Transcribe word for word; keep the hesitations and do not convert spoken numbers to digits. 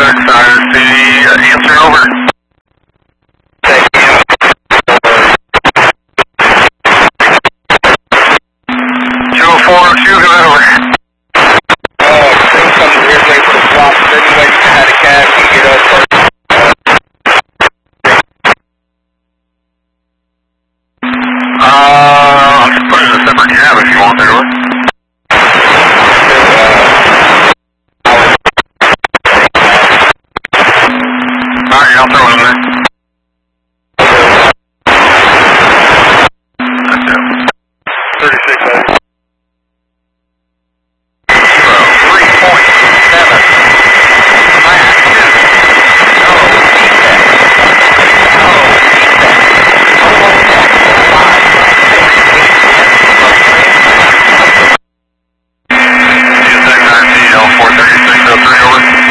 Excited City, uh, answer over. two oh four oh two, go ahead over. Uh, bring some weird way for the swap. Is there any way you can have a cab and get up first? Uh, I'll just put it in a separate cab if you want there, Lord. Alright, I'll throw it in there.